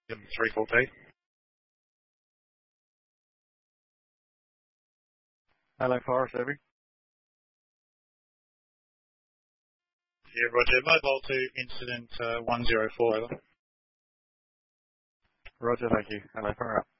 34P. Hello, Forest Every. Yeah, roger. Mobile to incident 104, over. Roger, thank you. Hello, Forest.